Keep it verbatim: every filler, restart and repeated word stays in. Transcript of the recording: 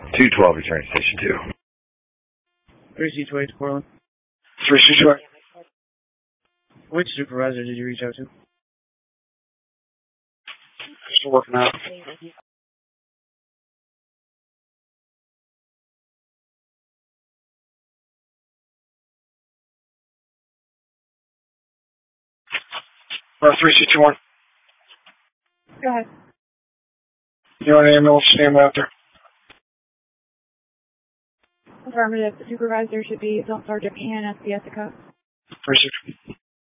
two twelve, returning station two. three C two eight to Portland. three C two eight. Which supervisor did you reach out to? Still working out. Uh, three C two one. Go ahead. You want an ambulance stand out there? Affirmative. The supervisor should be Zone Sergeant Meehan, S B S Dakota. three C two.